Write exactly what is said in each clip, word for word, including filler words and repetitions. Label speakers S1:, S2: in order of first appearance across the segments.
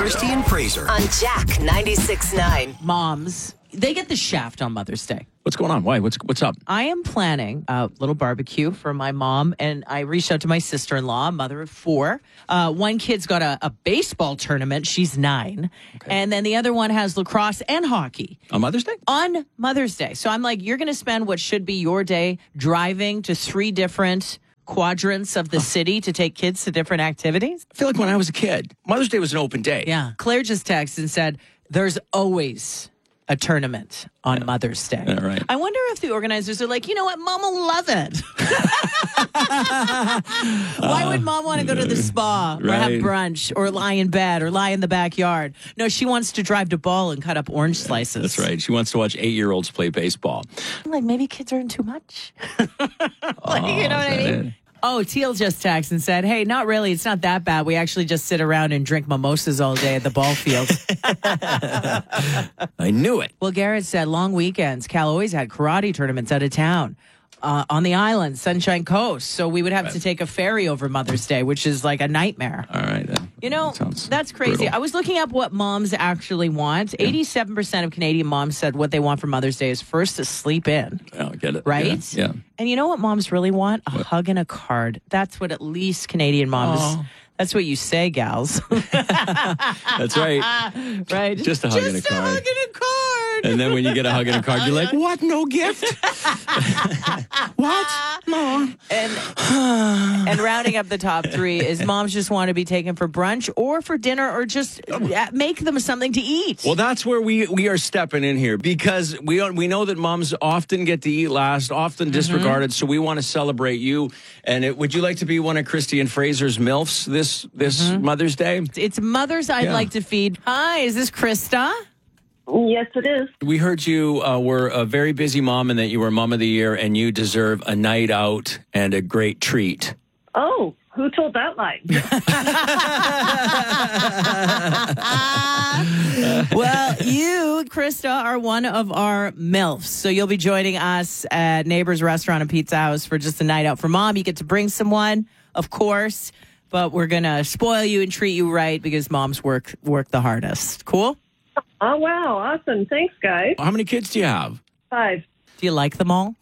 S1: Christy and Fraser
S2: on Jack ninety-six point nine.
S3: Moms, they get the shaft on Mother's Day.
S4: What's going on? Why? What's what's up?
S3: I am planning a little barbecue for my mom, and I reached out to my sister-in-law, mother of four. Uh, one kid's got a, a baseball tournament. She's nine. Okay. And then the other one has lacrosse and hockey.
S4: On Mother's Day?
S3: On Mother's Day. So I'm like, you're going to spend what should be your day driving to three different quadrants of the city to take kids to different activities?
S4: I feel like when I was a kid, Mother's Day was an open day.
S3: Yeah. Claire just texted and said, there's always a tournament on yeah. Mother's Day.
S4: Yeah, right.
S3: I wonder if the organizers are like, you know what, Mom will love it. Why would Mom want to go to the spa or
S4: right.
S3: have brunch or lie in bed or lie in the backyard? No, she wants to drive to Ball and cut up orange slices.
S4: That's right. She wants to watch eight-year-olds play baseball.
S3: Like, maybe kids are in too much. like,
S4: oh,
S3: you know what I mean? It? Oh, Teal just texted and said, hey, not really. It's not that bad. We actually just sit around and drink mimosas all day at the ball field.
S4: I knew it.
S3: Well, Garrett said long weekends. Cal always had karate tournaments out of town. Uh, on the island, Sunshine Coast. So we would have right. to take a ferry over Mother's Day, which is like a nightmare.
S4: All right. Then.
S3: You know,
S4: that
S3: that's crazy.
S4: brutal.
S3: I was looking up what moms actually want. Yeah. eighty-seven percent of Canadian moms said what they want for Mother's Day is first to sleep in.
S4: Oh, I get it.
S3: Right?
S4: Yeah. yeah.
S3: And you know what moms really want? A
S4: what?
S3: hug and a card. That's what at least Canadian moms...
S4: Oh.
S3: That's what you say, gals.
S4: That's right.
S3: Right.
S4: Just a hug
S3: Just
S4: and a card.
S3: Just a hug and a card.
S4: And then when you get a hug and a card, you're like, what? No gift? What? No.
S3: And, and rounding up the top three is moms just want to be taken for brunch or for dinner or just make them something to eat.
S4: Well, that's where we, we are stepping in here because we are, we know that moms often get to eat last, often mm-hmm. disregarded, so we want to celebrate you. And it, would you like to be one of Christy and Fraser's MILFs this, this mm-hmm. Mother's Day?
S3: It's mothers I'd yeah. like to feed. Hi, is this Krista?
S5: Yes, it is.
S4: We heard you uh, were a very busy mom and that you were Mom of the Year and you deserve a night out and a great treat.
S5: Oh, who told that lie?
S3: Well, you, Krista, are one of our MILFs. So you'll be joining us at Neighbor's Restaurant and Pizza House for just a night out for Mom. You get to bring someone, of course, but we're going to spoil you and treat you right because moms work work the hardest. Cool?
S5: Oh, wow. Awesome. Thanks, guys.
S4: How many kids do you have?
S5: Five.
S3: Do you like them all?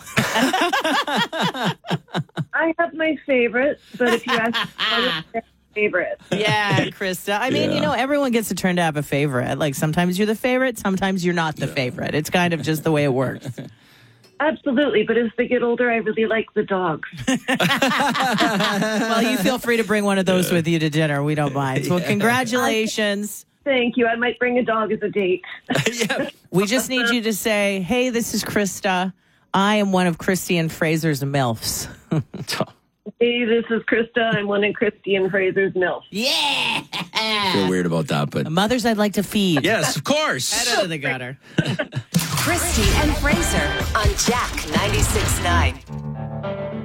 S5: I have my favorites, but if you ask my favorite.
S3: Yeah, Krista. I mean, yeah. you know, everyone gets a turn to have a favorite. Like sometimes you're the favorite, sometimes you're not the yeah. favorite. It's kind of just the way it works.
S5: Absolutely, but as they get older, I really like the dogs.
S3: Well, you feel free to bring one of those yeah. with you to dinner. We don't mind. Well, congratulations.
S5: Thank you. I might bring a dog as a date.
S4: yeah.
S3: We just need you to say, hey, this is Krista. I am one of Christy and Fraser's MILFs.
S5: Hey, this is Krista. I'm one of Christy and Fraser's MILFs.
S3: Yeah.
S4: I feel weird about that, but...
S3: Mothers I'd like to feed.
S4: Yes, of course.
S3: Head out of the gutter.
S2: Christy and Fraser on Jack ninety-six point nine.